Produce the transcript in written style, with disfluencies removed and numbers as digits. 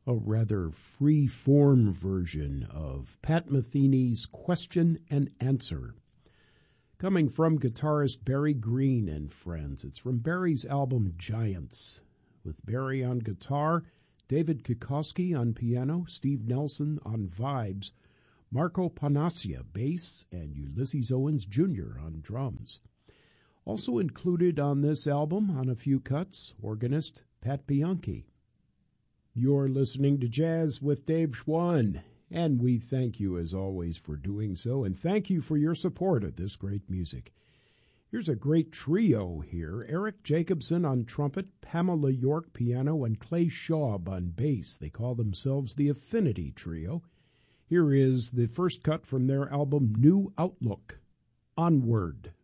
a rather free-form version of Pat Metheny's Question and Answer. Coming from guitarist Barry Green and friends. It's from Barry's album Giants, with Barry on guitar, David Kikoski on piano, Steve Nelson on vibes, Marco Panaccia bass, and Ulysses Owens Jr. on drums. Also included on this album, on a few cuts, organist Pat Bianchi. You're listening to Jazz with Dave Schwann, and we thank you as always for doing so, and thank you for your support of this great music. Here's a great trio here: Eric Jacobson on trumpet, Pamela York piano, and Clay Schaub on bass. They call themselves the Affinity Trio. Here is the first cut from their album New Outlook, Onward.